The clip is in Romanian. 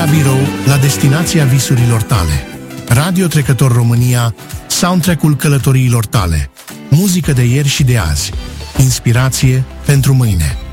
la birou, la destinația visurilor tale. Radio Trecător România, soundtrack-ul călătoriilor tale. Muzică de ieri și de azi. Inspirație pentru mâine.